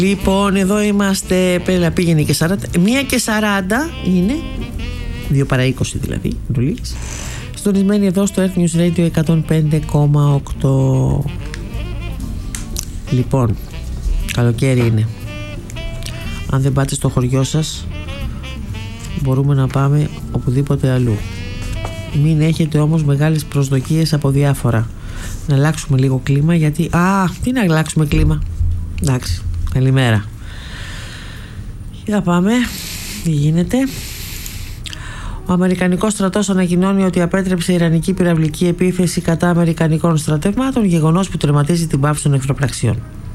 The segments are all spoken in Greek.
Λοιπόν, εδώ είμαστε. Πήγαινε και 40. 1:40 είναι. 2 παρά 20 δηλαδή. Συντονισμένοι εδώ στο Earth News Radio 105,8. Λοιπόν, καλοκαίρι είναι. Αν δεν πάτε στο χωριό σας, μπορούμε να πάμε οπουδήποτε αλλού. Μην έχετε όμως μεγάλες προσδοκίες από διάφορα. Να αλλάξουμε λίγο κλίμα, γιατί τι να αλλάξουμε κλίμα. Εντάξει, καλημέρα. Για πάμε. Τι γίνεται? Ο Αμερικανικός στρατός ανακοινώνει ότι απέτρεψε ιρανική πυραυλική επίθεση κατά αμερικανικών στρατευμάτων, γεγονός που τερματίζει την πάυση των εχθροπραξιών.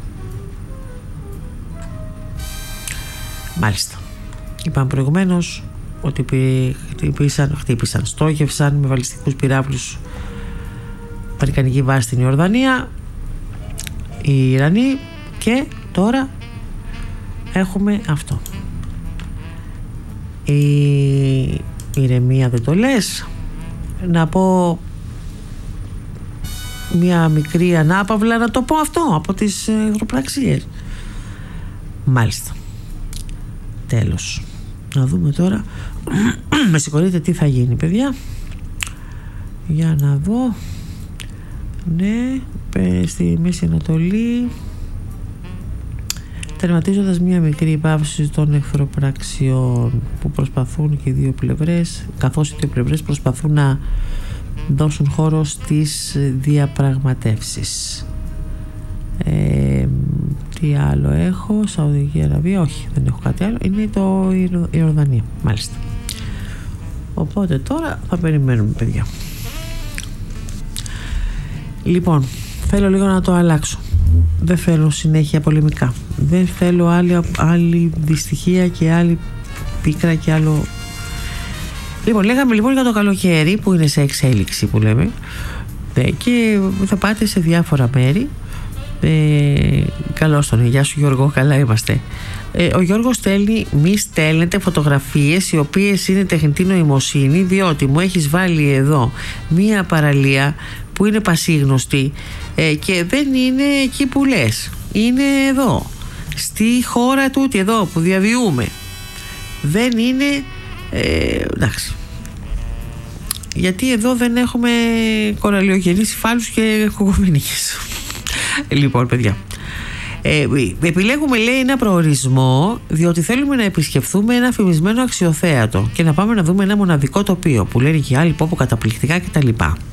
Μάλιστα. Είπαμε προηγουμένως ότι χτύπησαν, στόχευσαν με βαλιστικούς πυράβλους αμερικανική βάση στην Ιορδανία οι Ιρανοί, και τώρα έχουμε αυτό. Η ηρεμία δεν το λες. Να πω μια μικρή ανάπαυλα, να το πω αυτό από τις εχθροπραξίες. Μάλιστα. Τέλος. Να δούμε τώρα. Με συγχωρείτε, τι θα γίνει, παιδιά. Για να δω. Ναι, στη Μέση Ανατολή, τερματίζοντας μια μικρή πάυση των εχθροπραξιών που προσπαθούν και οι δύο πλευρές, καθώς οι δύο πλευρές προσπαθούν να δώσουν χώρο στις διαπραγματεύσεις. Τι άλλο έχω? Σαουδική Αραβία? Όχι, δεν έχω κάτι άλλο. Είναι η Ιορδανία, μάλιστα. Οπότε τώρα θα περιμένουμε, παιδιά. Λοιπόν, θέλω λίγο να το αλλάξω. Δεν θέλω συνέχεια πολεμικά. Δεν θέλω άλλη δυστυχία και άλλη πίκρα και άλλο. Λοιπόν, λέγαμε λοιπόν για το καλοκαίρι που είναι σε εξέλιξη, που λέμε, και θα πάτε σε διάφορα μέρη. Καλώς τον, γεια σου Γιώργο, καλά είμαστε. Ο Γιώργος στέλνει: μη στέλνετε φωτογραφίες οι οποίες είναι τεχνητή νοημοσύνη, διότι μου έχεις βάλει εδώ μία παραλία που είναι πασίγνωστη και δεν είναι εκεί που λες. Είναι εδώ, στη χώρα τούτη εδώ που διαβιούμε. Δεν είναι εντάξει. Γιατί εδώ δεν έχουμε κοραλιογενείς υφάλους και κοκκομηνίκες. Λοιπόν, παιδιά, επιλέγουμε, λέει, ένα προορισμό διότι θέλουμε να επισκεφθούμε ένα φημισμένο αξιοθέατο και να πάμε να δούμε ένα μοναδικό τοπίο που λένε και άλλοι πω καταπληκτικά κτλ.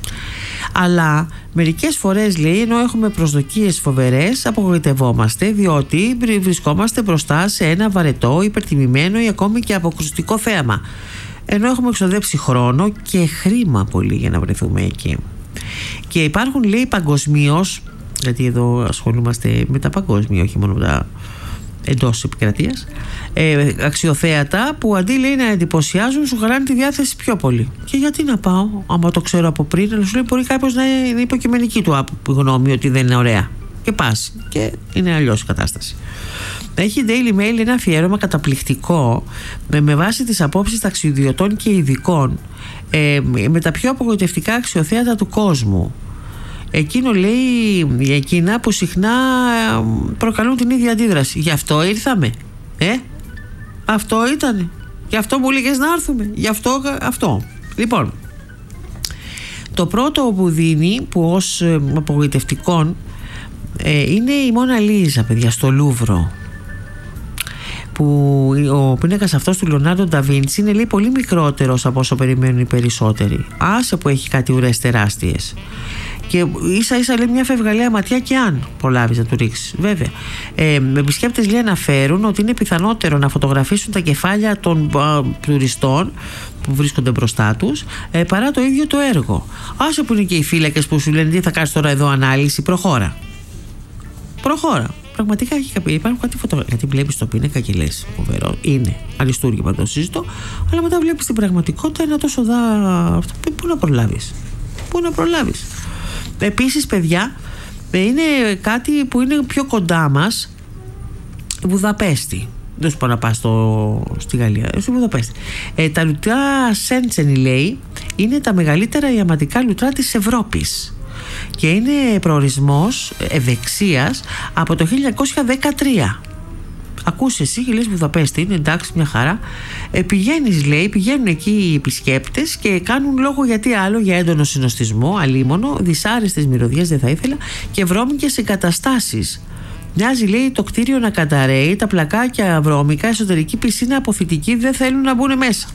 Αλλά μερικές φορές, λέει, ενώ έχουμε προσδοκίες φοβερές, απογοητευόμαστε διότι βρισκόμαστε μπροστά σε ένα βαρετό, υπερτιμημένο ή ακόμη και αποκρουστικό θέαμα, ενώ έχουμε εξοδέψει χρόνο και χρήμα πολύ για να βρεθούμε εκεί. Και υπάρχουν, λέει, παγκοσμίως, γιατί εδώ ασχολούμαστε με τα παγκόσμια, όχι μόνο με τα εντός επικρατείας, αξιοθέατα που αντί, λέει, να εντυπωσιάζουν, σου χαράνε τη διάθεση πιο πολύ. Και γιατί να πάω, άμα το ξέρω από πριν? Αλλά σου λέει, μπορεί κάποιος να είναι υποκειμενική του γνώμη ότι δεν είναι ωραία, και πας και είναι αλλιώς η κατάσταση. Έχει Daily Mail ένα αφιέρωμα καταπληκτικό με βάση τις απόψεις ταξιδιωτών και ειδικών με τα πιο απογοητευτικά αξιοθέατα του κόσμου. Εκείνο, λέει, εκείνα που συχνά προκαλούν την ίδια αντίδραση. Γι' αυτό ήρθαμε. Αυτό ήτανε. Γι' αυτό μου λέγες να έρθουμε. Γι' αυτό. Λοιπόν, το πρώτο που δίνει, που ως απογοητευτικών, είναι η Μόνα Λίζα, παιδιά, στο Λούβρο. Που ο πίνακας αυτός του Λεωνάρντο ντα Βίντσι είναι, λέει, πολύ μικρότερος από όσο περιμένουν οι περισσότεροι. Άσε που έχει κάτι ουρές τεράστιες. Και ίσα ίσα, λέει, μια φευγαλαία ματιά και αν προλάβεις να του ρίξεις. Βέβαια, επισκέπτες, λέει, αναφέρουν ότι είναι πιθανότερο να φωτογραφίσουν τα κεφάλια των τουριστών που βρίσκονται μπροστά τους παρά το ίδιο το έργο. Άσε που είναι και οι φύλακες που σου λένε τι θα κάνεις τώρα εδώ ανάλυση, προχώρα. Πραγματικά υπάρχουν κάτι φωτογραφίες. Γιατί βλέπεις το πίνακα και λες, φοβερό, είναι αριστούργημα, το συζητώ, αλλά μετά βλέπεις την πραγματικότητα, ένα τόσο αυτό. Πού να προλάβεις. Επίσης, παιδιά, είναι κάτι που είναι πιο κοντά μας, Βουδαπέστη. Δεν σου πω να πας στη Γαλλία, στη Βουδαπέστη. Τα λουτρά Σέντσενι, λέει, είναι τα μεγαλύτερα ιαματικά λουτρά της Ευρώπης και είναι προορισμός ευεξίας από το 1913. Ακούς εσύ και λες Βουδαπέστη, είναι εντάξει, μια χαρά. Πηγαίνεις, λέει, πηγαίνουν εκεί οι επισκέπτες και κάνουν λόγο γιατί άλλο, για έντονο συνοστισμό, αλίμονο, δυσάρεστες μυρωδιές δεν θα ήθελα και βρώμικες εγκαταστάσεις. Μοιάζει, λέει, το κτίριο να καταραίει, τα πλακάκια βρώμικα, εσωτερική πισίνα αποθητική δεν θέλουν να μπουν μέσα.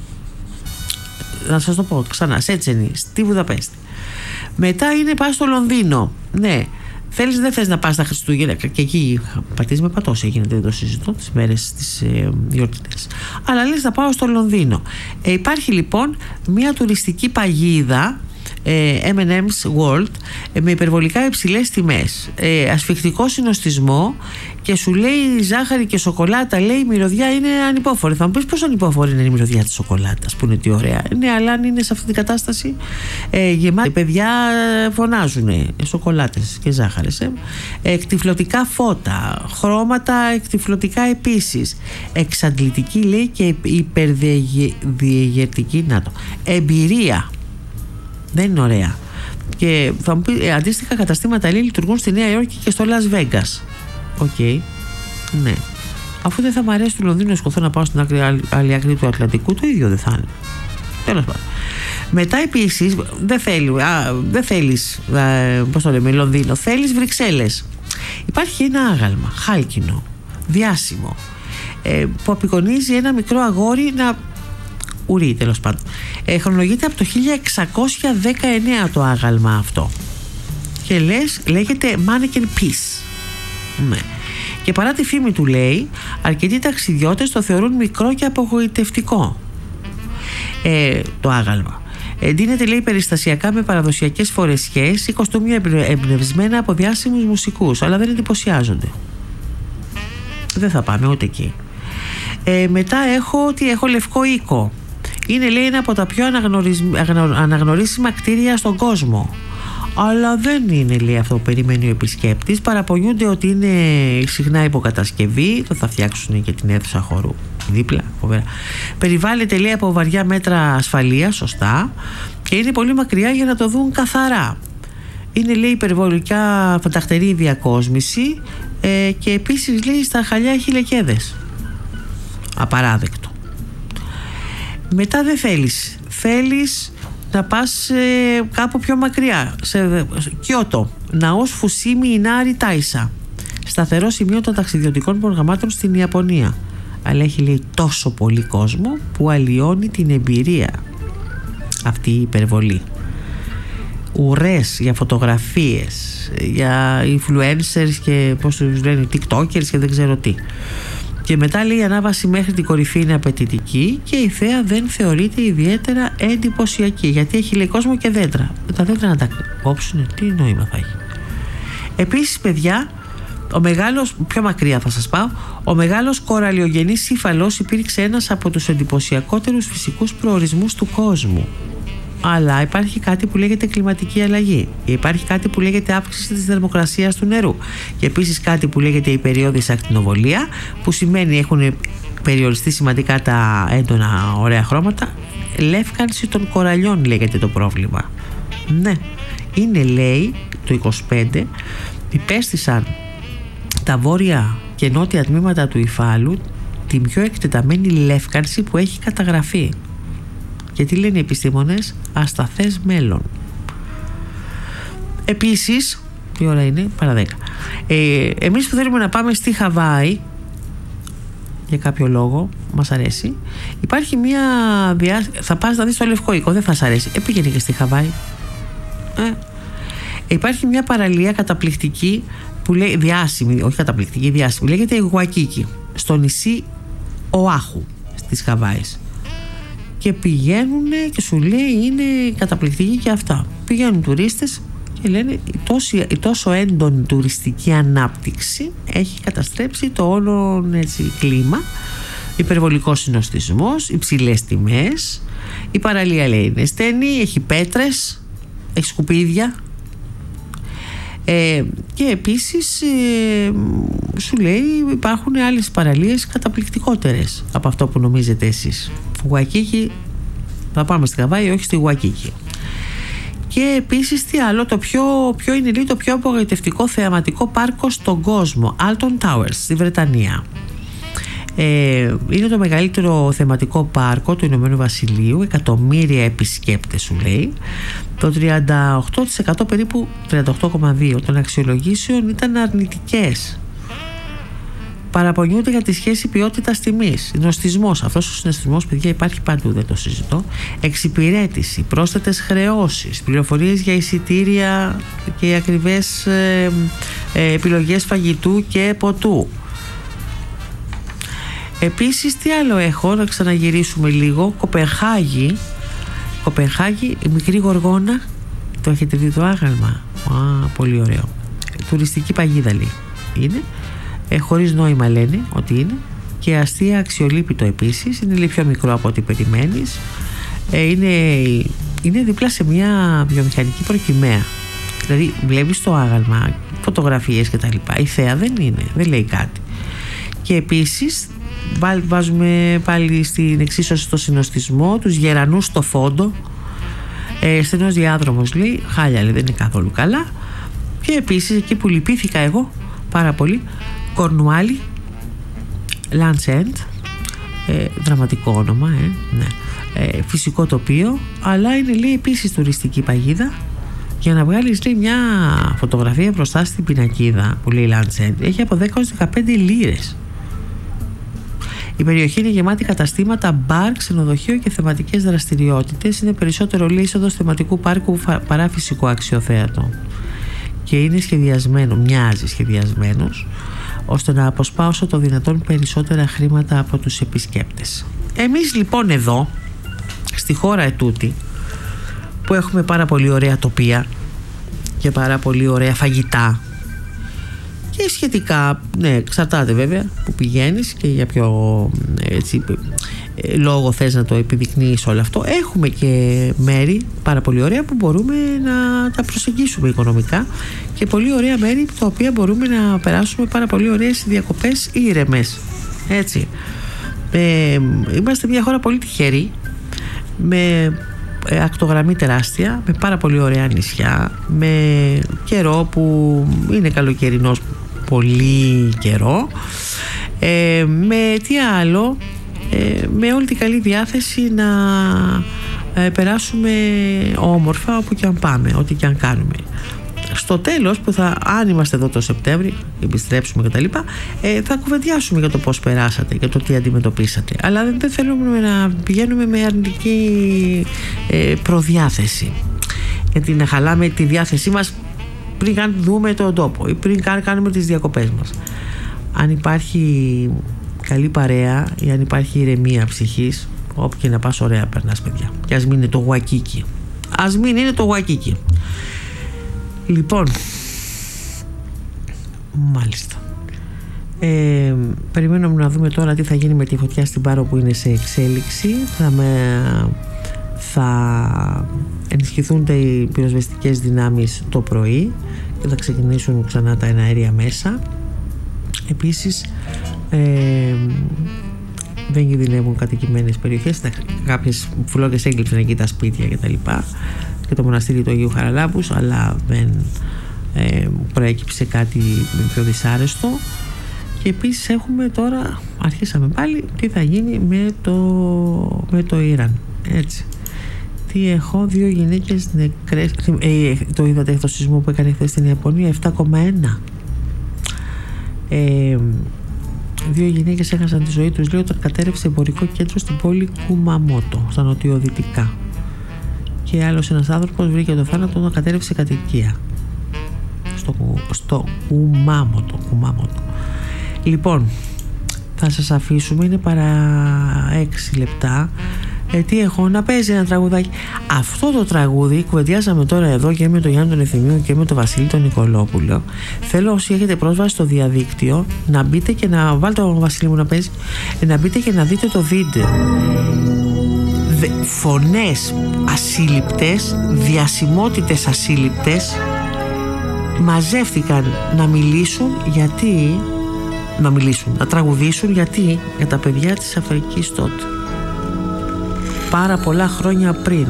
Να σας το πω ξανά, Σέτσενη, στη Βουδαπέστη. Μετά είναι πας στο Λονδίνο. Ναι, δεν θες να πας στα Χριστούγεννα, και εκεί πατείς με πατός γίνεται, δεν το συζητώ, τις μέρες τις γιορτινές. Αλλά λες να πάω στο Λονδίνο. Υπάρχει λοιπόν μια τουριστική παγίδα, M&M's World, με υπερβολικά υψηλές τιμές, ασφυκτικό συνοστισμό, και σου λέει ζάχαρη και σοκολάτα, λέει η μυρωδιά είναι ανυπόφορη. Θα μου πεις πώς ανυπόφορη είναι η μυρωδιά της σοκολάτας, που είναι τι ωραία. Ναι, αλλά αν είναι σε αυτή την κατάσταση γεμάτη, παιδιά φωνάζουν σοκολάτες και ζάχαρες. Εκτυφλωτικά φώτα, χρώματα εκτυφλωτικά επίσης, εξαντλητική, λέει, και υπερδιεγερτική, να το, εμπειρία. Δεν είναι ωραία. Και θα μου πει, αντίστοιχα καταστήματα, λέει, λειτουργούν στη Νέα Υόρκη και στο Las Vegas. Οκ. Ναι. Αφού δεν θα μου αρέσει του Λονδίνου να σκοθώ να πάω στην άλλη άκρη του Ατλαντικού, το ίδιο δεν θα είναι. Τέλος πάντων. Μετά επίσης δεν θέλεις πώς το λέμε, Λονδίνο, θέλεις Βρυξέλλες. Υπάρχει ένα άγαλμα χάλκινο, διάσημο, που απεικονίζει ένα μικρό αγόρι να ουρεί, τέλος πάντων. Χρονολογείται από το 1619 το άγαλμα αυτό και λέγεται Mannequin Peace. Ναι. Και παρά τη φήμη του, λέει, αρκετοί ταξιδιώτες το θεωρούν μικρό και απογοητευτικό το άγαλμα. Ντύνεται, λέει, περιστασιακά με παραδοσιακές φορεσιές ή κοστούμια εμπνευσμένα από διάσημους μουσικούς, αλλά δεν εντυπωσιάζονται. Δεν θα πάμε ούτε εκεί. Μετά έχω Λευκό Οίκο. Είναι, λέει, ένα από τα πιο αναγνωρίσιμα κτίρια στον κόσμο. Αλλά δεν είναι, λέει, αυτό που περιμένει ο επισκέπτης. Παραπονιούνται ότι είναι συχνά υποκατασκευή. Θα φτιάξουν και την αίθουσα χορού δίπλα. Περιβάλλεται, λέει, από βαριά μέτρα ασφαλείας, σωστά, και είναι πολύ μακριά για να το δουν καθαρά. Είναι, λέει, υπερβολικά φανταχτερή η διακόσμηση, και επίσης, λέει, στα χαλιά έχει λεκέδες. Απαράδεκτο. Μετά δεν θέλεις να πας κάπου πιο μακριά, σε Κιώτο, ναός Φουσίμι Ινάρι Τάισα, σταθερό σημείο των ταξιδιωτικών προγραμμάτων στην Ιαπωνία, αλλά έχει, λέει, τόσο πολύ κόσμο που αλλοιώνει την εμπειρία αυτή η υπερβολή. Ουρές για φωτογραφίες, για influencers και πώς τους λένε, tiktokers και δεν ξέρω τι. Και μετά, λέει, η ανάβαση μέχρι την κορυφή είναι απαιτητική και η θέα δεν θεωρείται ιδιαίτερα εντυπωσιακή, γιατί έχει, λέει, κόσμο και δέντρα. Τα δέντρα να τα κόψουν, τι νόημα θα έχει. Επίσης, παιδιά, ο μεγάλος, πιο μακριά θα σας πάω, ο μεγάλος κοραλιογενής ύφαλος υπήρξε ένας από τους εντυπωσιακότερους φυσικούς προορισμούς του κόσμου. Αλλά υπάρχει κάτι που λέγεται κλιματική αλλαγή. Υπάρχει κάτι που λέγεται αύξηση της θερμοκρασίας του νερού. Και επίσης κάτι που λέγεται η περιόδης ακτινοβολία, που σημαίνει έχουν περιοριστεί σημαντικά τα έντονα ωραία χρώματα. Λεύκανση των κοραλιών λέγεται το πρόβλημα. Ναι, είναι, λέει, το 25 υπέστησαν τα βόρεια και νότια τμήματα του υφάλου την πιο εκτεταμένη λεύκανση που έχει καταγραφεί. Και τι λένε οι επιστήμονες? Ασταθές μέλλον. Επίσης, τι ώρα είναι? Παρά 10. Εμείς που θέλουμε να πάμε στη Χαβάη, για κάποιο λόγο μας αρέσει, υπάρχει μια θα πας να δεις το Λευκό Οίκο, δεν θα σ' αρέσει, πήγαινε και στη Χαβάη. Υπάρχει μια παραλία καταπληκτική που λέει, διάσημη, όχι καταπληκτική, διάσημη, λέγεται η Γουακίκι, στο νησί Οάχου στις Χαβάης. Και πηγαίνουν και σου λέει είναι καταπληκτική και αυτά. Πηγαίνουν τουρίστες και λένε η τόσο έντονη τουριστική ανάπτυξη έχει καταστρέψει το όλο, έτσι, κλίμα, υπερβολικός συνοστισμός, υψηλές τιμές, η παραλία, λέει, είναι στενή, έχει πέτρες, έχει σκουπίδια, και επίσης σου λέει υπάρχουν άλλες παραλίες καταπληκτικότερες από αυτό που νομίζετε εσείς. Γουακίκι, θα πάμε στη Χαβάη, όχι στη Γουακίκι. Και επίσης τι άλλο, ποιο είναι, λέει, το πιο απογοητευτικό θεαματικό πάρκο στον κόσμο? Alton Towers στη Βρετανία. Είναι το μεγαλύτερο θεματικό πάρκο του Ηνωμένου Βασιλείου, εκατομμύρια επισκέπτες σου λέει. Το 38% περίπου, 38,2% των αξιολογήσεων ήταν αρνητικές. Παραπονιούνται για τη σχέση ποιότητας τιμής. Συνοστισμός, αυτός ο συνοστισμός παιδιά υπάρχει παντού, δεν το συζητώ. Εξυπηρέτηση, πρόσθετες χρεώσεις, πληροφορίες για εισιτήρια και ακριβές επιλογές φαγητού και ποτού. Επίσης τι άλλο έχω, να ξαναγυρίσουμε λίγο. Κοπενχάγη, η μικρή γοργόνα. Το έχετε δει το άγαλμα? Πολύ ωραίο. Τουριστική παγίδα λέει είναι. Χωρίς νόημα λένε ότι είναι. Και αστεία αξιολύπητο επίσης. Είναι λίγο πιο μικρό από ό,τι περιμένεις. Είναι δίπλα σε μια βιομηχανική προκυμαία. Δηλαδή βλέπεις το άγαλμα, φωτογραφίες κτλ. Η θέα δεν είναι, δεν λέει κάτι. Και επίσης βάζουμε πάλι στην εξίσωση στο συνοστισμό τους γερανούς στο φόντο. Στενός διάδρομος λέει, χάλια λέει, δεν είναι καθόλου καλά. Και επίσης εκεί που λυπήθηκα εγώ πάρα πολύ, Κορνουάλι, Land's End, δραματικό όνομα, ναι. Φυσικό τοπίο, αλλά είναι λέει επίσης τουριστική παγίδα. Για να βγάλεις λέει μια φωτογραφία μπροστά στην πινακίδα που λέει Land's End, έχει από 10 έως 15 λίρες. Η περιοχή είναι γεμάτη καταστήματα, μπαρ, ξενοδοχείο και θεματικές δραστηριότητες. Είναι περισσότερο λέει είσοδος θεματικού πάρκου παρά φυσικό αξιοθέατο. Και είναι σχεδιασμένο, μοιάζει σχεδιασμένος, ώστε να αποσπά όσο το δυνατόν περισσότερα χρήματα από τους επισκέπτες. Εμείς λοιπόν εδώ, στη χώρα ετούτη, που έχουμε πάρα πολύ ωραία τοπία και πάρα πολύ ωραία φαγητά και σχετικά, ναι, εξαρτάται βέβαια που πηγαίνεις και για ποιο έτσι, λόγο θες να το επιδεικνύεις όλο αυτό. Έχουμε και μέρη πάρα πολύ ωραία που μπορούμε να τα προσεγγίσουμε οικονομικά και πολύ ωραία μέρη τα οποία μπορούμε να περάσουμε πάρα πολύ ωραίες διακοπές ήρεμες, έτσι. Είμαστε μια χώρα πολύ τυχερή, με ακτογραμμή τεράστια, με πάρα πολύ ωραία νησιά, με καιρό που είναι καλοκαιρινός πολύ καιρό, με τι άλλο, με όλη την καλή διάθεση να περάσουμε όμορφα όπου και αν πάμε, ό,τι και αν κάνουμε. Στο τέλος που αν είμαστε εδώ το Σεπτέμβρη, επιστρέψουμε και τα λοιπά, θα κουβεντιάσουμε για το πώς περάσατε και το τι αντιμετωπίσατε, αλλά δεν θέλουμε να πηγαίνουμε με αρνητική προδιάθεση, γιατί να χαλάμε τη διάθεσή μας πριν καν δούμε τον τόπο ή πριν καν κάνουμε τις διακοπές μας. Αν υπάρχει καλή παρέα ή αν υπάρχει ηρεμία ψυχής, όπου και να πας ωραία περνάς παιδιά, και ας μην είναι το γουακίκι, Λοιπόν, μάλιστα. Περιμένουμε να δούμε τώρα τι θα γίνει με τη φωτιά στην Πάρο που είναι σε εξέλιξη. Θα ενισχυθούν οι πυροσβεστικές δυνάμεις το πρωί και θα ξεκινήσουν ξανά τα εναέρια μέσα. Επίσης δεν κινδυνεύουν κατοικημένες περιοχές. Κάποιες φλόγες έγκλειψαν εκεί τα σπίτια και τα λοιπά και το μοναστήρι του Αγίου Χαραλάμπους, αλλά δεν προέκυψε κάτι πιο δυσάρεστο. Και επίσης έχουμε τώρα, αρχίσαμε πάλι, τι θα γίνει με το Ιράν, έτσι. Τι έχω, 2 γυναίκες νεκρές, το είδατε το σεισμό που έκανε χθες στην Ιαπωνία, 7,1. 2 γυναίκες έχασαν τη ζωή τους, λέει, όταν κατέρευσε εμπορικό κέντρο στην πόλη Κουμαμότο, στα νοτιοδυτικά. Και άλλος ένας άνθρωπος βρήκε το θάνατο όταν κατέρευσε κατοικία στο Κουμάμοτο. Λοιπόν, θα σας αφήσουμε, είναι παρά 6 λεπτά. Τι έχω, να παίζει ένα τραγουδάκι. Αυτό το τραγούδι κουβεντιάσαμε τώρα εδώ και με τον Γιάννη τον Ευθυμίου και με τον Βασίλη τον Νικολόπουλο. Θέλω όσοι έχετε πρόσβαση στο διαδίκτυο να μπείτε και να βάλτε τον Βασίλη μου να παίζει, να μπείτε και να δείτε το βίντεο. Φωνές ασύλληπτες, διασημότητες ασύλληπτες μαζεύτηκαν να μιλήσουν να τραγουδήσουν για τα παιδιά της Αφρικής τότε, πάρα πολλά χρόνια πριν.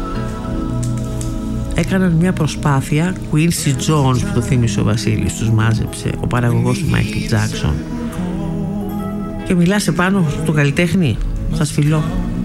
Έκαναν μια προσπάθεια, Quincy Jones που το θύμισε ο Βασίλης, τους μάζεψε, ο παραγωγός του Michael Jackson, και μιλάς επάνω του καλλιτέχνη. Σας φιλώ.